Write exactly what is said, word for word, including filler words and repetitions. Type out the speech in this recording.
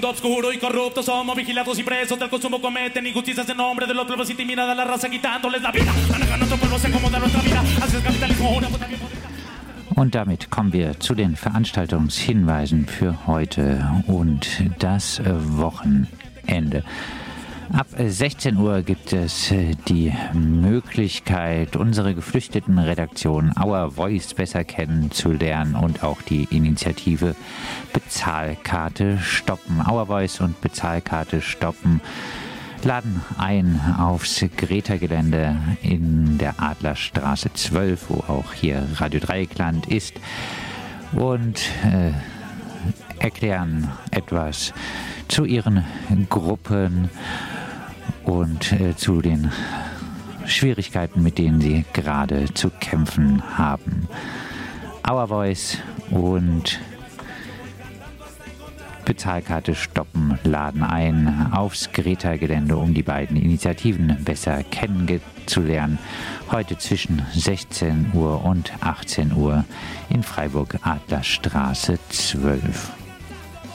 Obscuro y corrupto somos vigilados y presos del consumo, cometen injusticias en nombre de los pueblos y timida de la raza quitándoles la vida. A nuestro pueblo se acomoda nuestra vida, hacia el capitalismo una puta bien. Und damit kommen wir zu den Veranstaltungshinweisen für heute und das Wochenende. Ab sechzehn Uhr gibt es die Möglichkeit, unsere geflüchteten Redaktion Our Voice besser kennenzulernen und auch die Initiative Bezahlkarte stoppen. Our Voice und Bezahlkarte stoppen laden ein aufs Greta-Gelände in der Adlerstraße zwölf, wo auch hier Radio Dreieckland ist, und äh, erklären etwas zu ihren Gruppen und äh, zu den Schwierigkeiten, mit denen sie gerade zu kämpfen haben. Our Voice und Bezahlkarte stoppen laden ein aufs Greta-Gelände, um die beiden Initiativen besser kennenzulernen. Heute zwischen sechzehn Uhr und achtzehn Uhr in Freiburg, Adlerstraße zwölf.